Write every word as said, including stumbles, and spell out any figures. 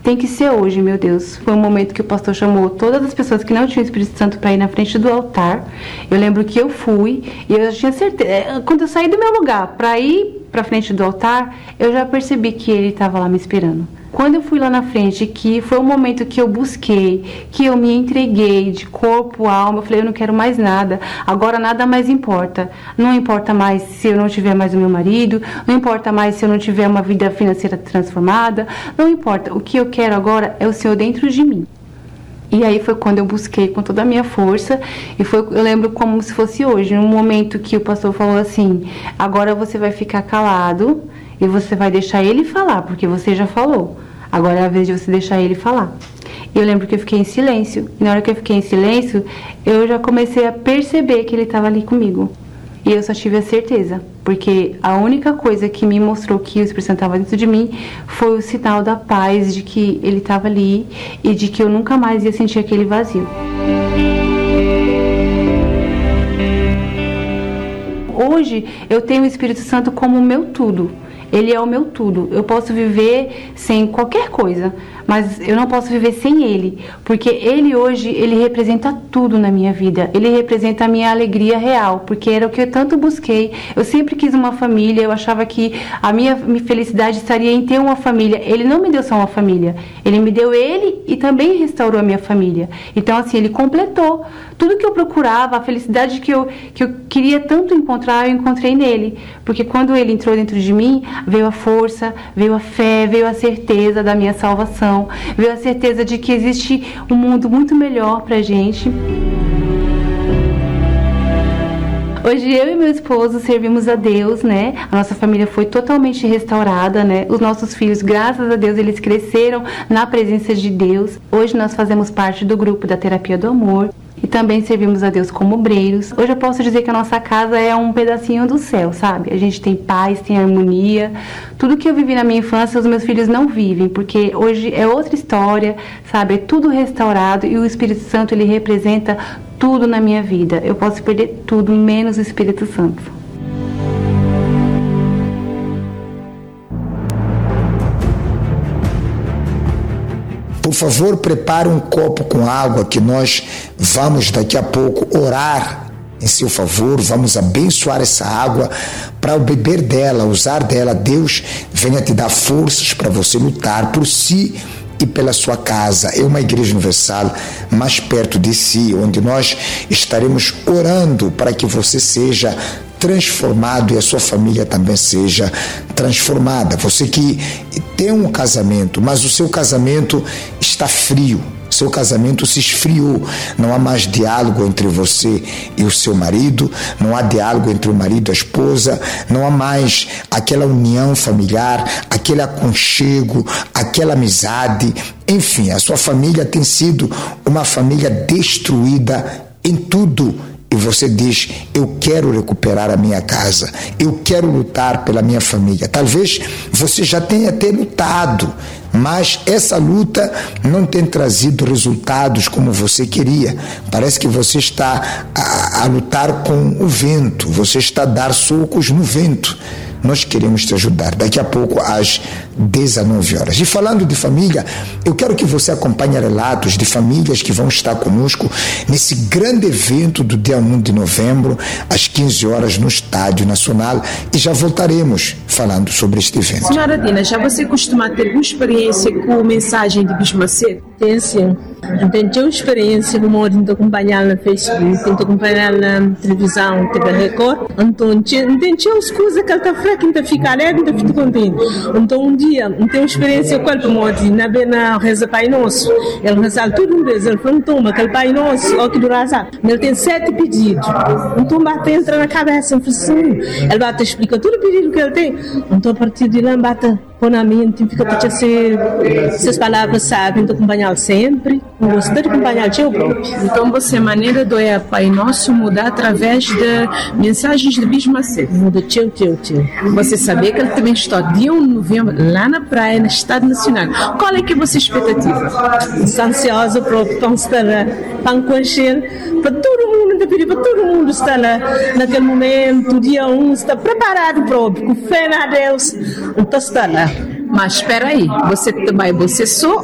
Tem que ser hoje, meu Deus. Foi um momento que o pastor chamou todas as pessoas que não tinham o Espírito Santo para ir na frente do altar. Eu lembro que eu fui e eu tinha certeza. Quando eu saí do meu lugar para ir para frente do altar, eu já percebi que ele estava lá me esperando. Quando eu fui lá na frente, que foi o momento que eu busquei, que eu me entreguei de corpo, alma, eu falei, eu não quero mais nada, agora nada mais importa. Não importa mais se eu não tiver mais o meu marido, não importa mais se eu não tiver uma vida financeira transformada, não importa. O que eu quero agora é o Senhor dentro de mim. E aí foi quando eu busquei com toda a minha força, e foi, eu lembro como se fosse hoje, num momento que o pastor falou assim, agora você vai ficar calado e você vai deixar ele falar, porque você já falou. Agora é a vez de você deixar ele falar. E eu lembro que eu fiquei em silêncio. E na hora que eu fiquei em silêncio, eu já comecei a perceber que ele estava ali comigo. E eu só tive a certeza. Porque a única coisa que me mostrou que o Espírito Santo estava dentro de mim foi o sinal da paz, de que ele estava ali e de que eu nunca mais ia sentir aquele vazio. Hoje eu tenho o Espírito Santo como o meu tudo. Ele é o meu tudo. Eu posso viver sem qualquer coisa, mas eu não posso viver sem ele, porque ele hoje, ele representa tudo na minha vida. Ele representa a minha alegria real, porque era o que eu tanto busquei. Eu sempre quis uma família, eu achava que a minha felicidade estaria em ter uma família. Ele não me deu só uma família, ele me deu ele e também restaurou a minha família. Então, assim, ele completou tudo que eu procurava, a felicidade que eu, que eu queria tanto encontrar, eu encontrei nele. Porque quando ele entrou dentro de mim, veio a força, veio a fé, veio a certeza da minha salvação, veio a certeza de que existe um mundo muito melhor pra gente. Hoje eu e meu esposo servimos a Deus, né? A nossa família foi totalmente restaurada, né? Os nossos filhos, graças a Deus, eles cresceram na presença de Deus. Hoje nós fazemos parte do grupo da Terapia do Amor. E também servimos a Deus como obreiros. Hoje eu posso dizer que a nossa casa é um pedacinho do céu, sabe? A gente tem paz, tem harmonia. Tudo que eu vivi na minha infância, os meus filhos não vivem, porque hoje é outra história, sabe? É tudo restaurado e o Espírito Santo, ele representa tudo na minha vida. Eu posso perder tudo, menos o Espírito Santo. Por favor, prepare um copo com água que nós vamos daqui a pouco orar em seu favor, vamos abençoar essa água para ao beber dela, usar dela, Deus venha te dar forças para você lutar por si e pela sua casa. É uma igreja universal mais perto de si, onde nós estaremos orando para que você seja transformado e a sua família também seja transformada. Você que tem um casamento, mas o seu casamento está frio, seu casamento se esfriou, não há mais diálogo entre você e o seu marido, não há diálogo entre o marido e a esposa, não há mais aquela união familiar, aquele aconchego, aquela amizade, enfim, a sua família tem sido uma família destruída em tudo. E você diz, eu quero recuperar a minha casa, eu quero lutar pela minha família. Talvez você já tenha até lutado, mas essa luta não tem trazido resultados como você queria. Parece que você está a, a lutar com o vento, você está a dar socos no vento. Nós queremos te ajudar daqui a pouco às dezenove horas. E falando de família, eu quero que você acompanhe relatos de famílias que vão estar conosco nesse grande evento do dia um de novembro, às quinze horas, no Estádio Nacional, e já voltaremos falando sobre este evento. Senhora Dina, já você costuma ter alguma experiência com mensagem de Bispo Macedo? Tem sim. Então, tenho experiência como eu tento acompanhar no Facebook, tento acompanhar na televisão, T V Record. Então, tenho as coisas que ele está fraco, então fica alegre, então fica contente. Então, um dia, tenho experiência com ele, como eu disse, na Bena reza Pai Nosso. Ele reza tudo uma vez, ele falou, toma, aquele Pai Nosso, ó que do razão. Ele tem sete pedidos. Então, bate, entra na cabeça, ele bate, explica todo o pedido que ele tem. Então, a partir de lá, bate, põe na mente, fica a ser, essas palavras sabem, então acompanhá-lo sempre. Gosto de acompanhar o próprio. Então, você, maneira do é Pai Nosso mudar através de mensagens de Bispo Macedo. Muda teu, teu, teu. Você sabia que ele também está dia um de novembro lá na praia, no Estado Nacional. Qual é que é a vossa expectativa? Estou ansiosa próprio para estar lá, para conhecer, para todo mundo, para todo mundo estar lá naquele momento, dia um, está preparado próprio, com fé na Deus, então está lá. Mas espera aí, você também, você só